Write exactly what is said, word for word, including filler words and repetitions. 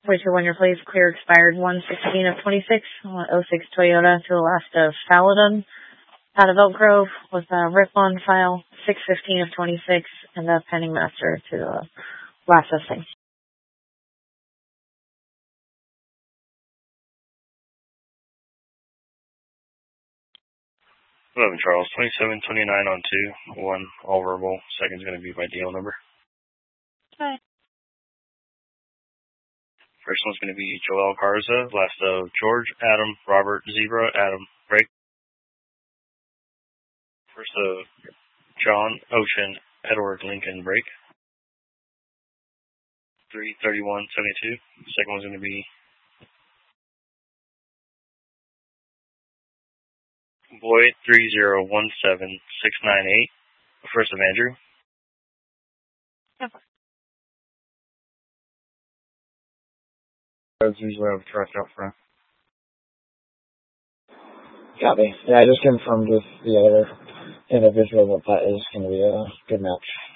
Wait your one year please. Clear expired one sixteen of twenty-six. oh six Toyota to the last of Faladon. Out of Elk Grove with a rip on file six fifteen of twenty-six and the pending master to the last listing. eleven Charles, twenty-seven twenty-nine on two, one all verbal, second's going to be by deal number. Okay. First one's going to be Joel Garza, last of George, Adam, Robert, Zebra, Adam, break. First of John, Ocean, Edward, Lincoln, break. three thirty-one seventy-two. Second one's going to be Boyd, three zero one seven six nine eight. First of Andrew. Yep. Those usually have trash out front. Copy. Yeah, I just confirmed with the other individual that that is going to be a good match.